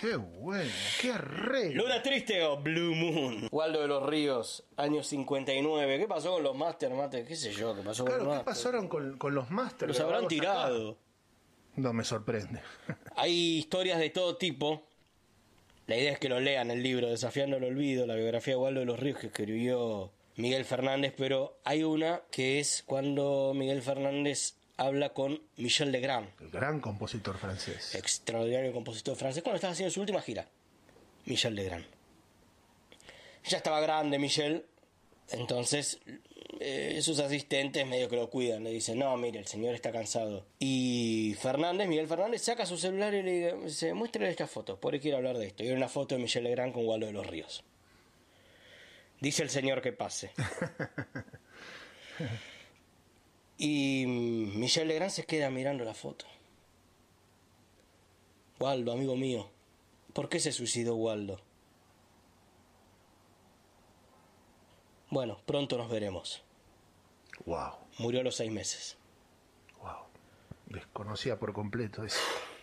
Qué bueno, qué arreglo. Luna Triste o Blue Moon. Waldo de los Ríos, año 59. ¿Qué pasó con los Master, mate? ¿Qué sé yo? ¿Qué pasó Claro, con los ¿qué Master? pasaron con los Masters? Los habrán grabados acá? tirado. No me sorprende. Hay historias de todo tipo. La idea es que lo lean el libro Desafiando el Olvido, la biografía de Waldo de los Ríos que escribió Miguel Fernández, pero hay una que es cuando Miguel Fernández habla con Michel Legrand, El gran compositor francés. extraordinario compositor francés, cuando estaba haciendo su última gira. Michel Legrand. Ya estaba grande Michel, entonces sus asistentes medio que lo cuidan, le dicen, no, mire, el señor está cansado. Y Miguel Fernández, saca su celular y le dice, muéstrele esta foto, por ahí quiero hablar de esto. Y era una foto de Michel Legrand con Waldo de los Ríos. Dice el señor que pase. Y Michel Legrand se queda mirando la foto. Waldo, amigo mío, ¿por qué se suicidó Waldo? Bueno, pronto nos veremos. Wow, Murió a los 6 meses. wow. Desconocía por completo eso.